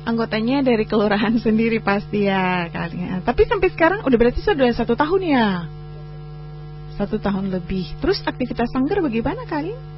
Anggotanya dari kelurahan sendiri pasti ya kalian. Tapi sampai sekarang udah berarti sudah 1 tahun ya. 1 tahun lebih. Terus aktivitas sanggar bagaimana kalian?